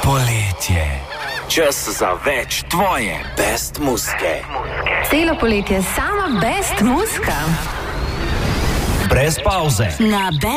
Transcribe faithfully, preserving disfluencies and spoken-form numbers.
Poletje. Čas za več tvoje best muske. Celo poletje sama best muska. Brez pauze. Na